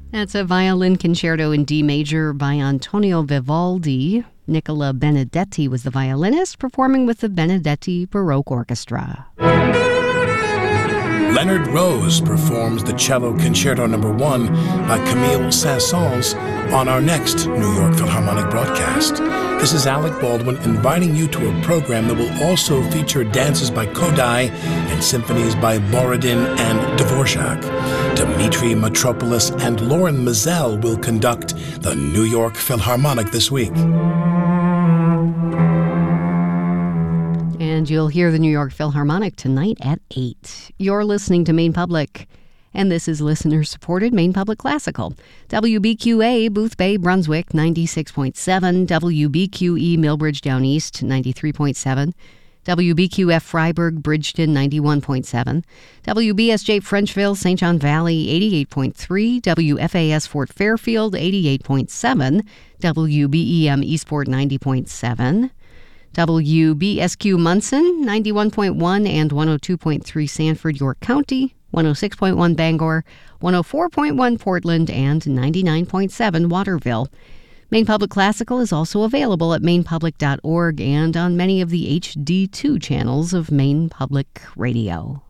That's a violin concerto in D major by Antonio Vivaldi. Nicola Benedetti was the violinist, performing with the Benedetti Baroque Orchestra. Leonard Rose performs the Cello Concerto No. 1 by Camille Saint-Saëns on our next New York Philharmonic broadcast. This is Alec Baldwin inviting you to a program that will also feature dances by Kodály and symphonies by Borodin and Dvorak. Dmitri Mitropoulos and Lauren Mizell will conduct the New York Philharmonic this week. And you'll hear the New York Philharmonic tonight at 8. You're listening to Maine Public, and this is listener-supported Maine Public Classical. WBQA, Booth Bay, Brunswick, 96.7. WBQE, Millbridge Down East, 93.7. WBQF, Freiburg, Bridgeton, 91.7. WBSJ, Frenchville, St. John Valley, 88.3. WFAS, Fort Fairfield, 88.7. WBEM, Eastport, 90.7. WBSQ Munson, 91.1 and 102.3 Sanford, York County, 106.1 Bangor, 104.1 Portland, and 99.7 Waterville. Maine Public Classical is also available at mainepublic.org and on many of the HD2 channels of Maine Public Radio.